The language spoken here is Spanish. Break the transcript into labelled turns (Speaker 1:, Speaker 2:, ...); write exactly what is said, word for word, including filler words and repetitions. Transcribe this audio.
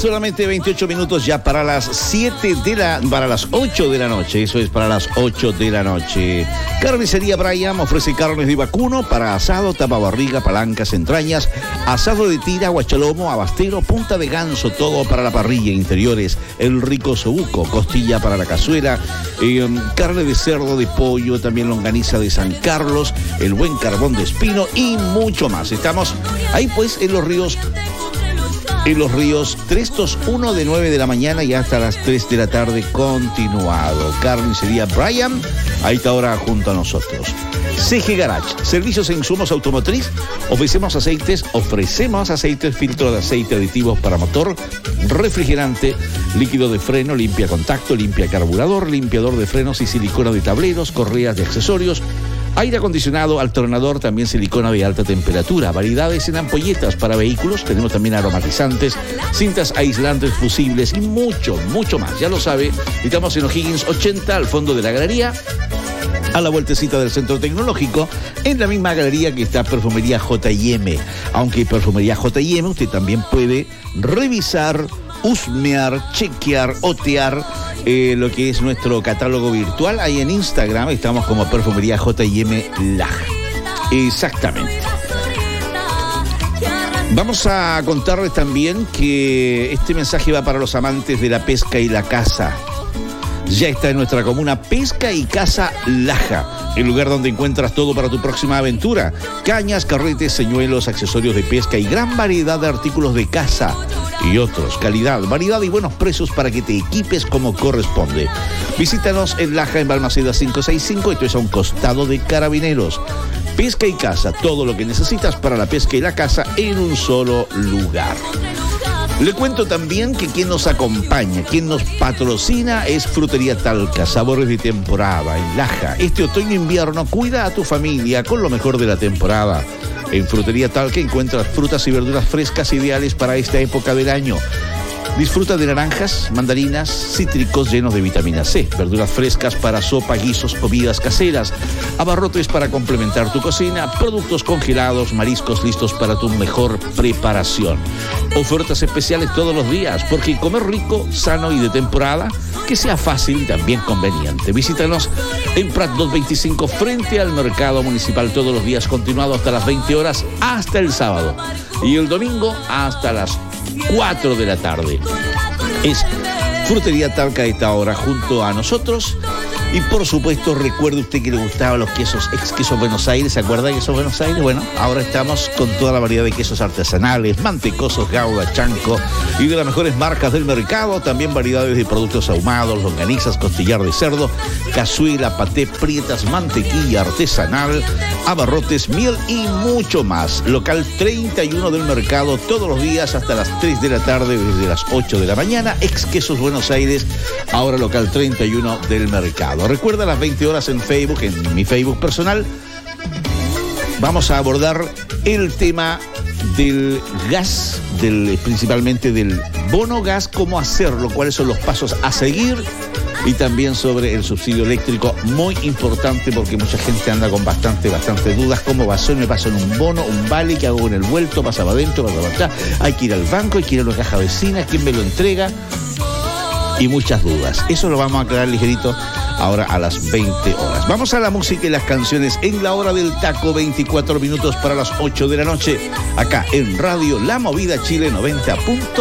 Speaker 1: Solamente veintiocho minutos ya para las siete de la, para las ocho de la noche, eso es para las ocho de la noche. Carnicería Brian ofrece carnes de vacuno para asado, tapabarriga, palancas, entrañas, asado de tira, guachalomo, abastero, punta de ganso, todo para la parrilla, interiores, el rico sobuco, costilla para la cazuela, eh, carne de cerdo, de pollo, también longaniza de San Carlos, el buen carbón de espino y mucho más. Estamos ahí pues en los ríos En los ríos Trestos uno de nueve de la mañana y hasta las tres de la tarde continuado. Carnicería Brian, ahí está ahora junto a nosotros. C G Garage, servicios e insumos automotriz. Ofrecemos aceites, ofrecemos aceites, filtro de aceite, aditivos para motor, refrigerante, líquido de freno, limpia contacto, limpia carburador, limpiador de frenos y silicona de tableros, correas de accesorios, aire acondicionado, alternador, también silicona de alta temperatura, variedades en ampolletas para vehículos, tenemos también aromatizantes, cintas aislantes fusibles y mucho, mucho más. Ya lo sabe, estamos en O'Higgins ochenta, al fondo de la galería, a la vueltecita del Centro Tecnológico, en la misma galería que está Perfumería J y M. Aunque Perfumería J y M usted también puede revisar, husmear, chequear, otear eh, lo que es nuestro catálogo virtual. Ahí en Instagram estamos como Perfumería J y M Laja. Exactamente. Vamos a contarles también que este mensaje va para los amantes de la pesca y la caza. Ya está en nuestra comuna Pesca y Caza Laja, el lugar donde encuentras todo para tu próxima aventura. Cañas, carretes, señuelos, accesorios de pesca y gran variedad de artículos de caza y otros. Calidad, variedad y buenos precios para que te equipes como corresponde. Visítanos en Laja, en Balmaceda quinientos sesenta y cinco, esto es a un costado de Carabineros. Pesca y Caza, todo lo que necesitas para la pesca y la caza en un solo lugar. Le cuento también que quien nos acompaña, quien nos patrocina es Frutería Talca, sabores de temporada en Laja. Este otoño-invierno cuida a tu familia con lo mejor de la temporada. En Frutería Talca encuentras frutas y verduras frescas ideales para esta época del año. Disfruta de naranjas, mandarinas, cítricos llenos de vitamina C, verduras frescas para sopa, guisos, comidas caseras, abarrotes para complementar tu cocina, productos congelados, mariscos listos para tu mejor preparación. Ofertas especiales todos los días, porque comer rico, sano y de temporada, que sea fácil y también conveniente. Visítanos en Prat doscientos veinticinco frente al Mercado Municipal todos los días, continuado hasta las veinte horas, hasta el sábado. Y el domingo hasta las cuatro de la tarde. Es Frutería Talca a esta hora junto a nosotros. Y por supuesto, recuerde usted que le gustaban los quesos, ex quesos Buenos Aires. ¿Se acuerda de quesos Buenos Aires? Bueno, ahora estamos con toda la variedad de quesos artesanales, mantecosos, gouda, chanco y de las mejores marcas del mercado. También variedades de productos ahumados, longanizas, costillar de cerdo, cazuela, paté, prietas, mantequilla artesanal, abarrotes, miel y mucho más. Local treinta y uno del mercado, todos los días hasta las tres de la tarde, desde las ocho de la mañana. Ex quesos Buenos Aires, ahora local treinta y uno del mercado. Recuerda las veinte horas en Facebook, en mi Facebook personal. Vamos a abordar el tema del gas, del, principalmente del bono gas, cómo hacerlo, cuáles son los pasos a seguir, y también sobre el subsidio eléctrico, muy importante porque mucha gente anda con bastante, bastante dudas. ¿Cómo va a ser? ¿Me pasan un bono, un vale? ¿Qué hago con el vuelto? ¿Pasa para adentro? ¿Pasa para atrás? ¿Hay que ir al banco? ¿Hay que ir a una caja vecina? ¿Quién me lo entrega? Y muchas dudas. Eso lo vamos a aclarar ligerito ahora a las veinte horas. Vamos a la música y las canciones en la hora del taco, veinticuatro minutos para las ocho de la noche, acá en Radio La Movida Chile noventa punto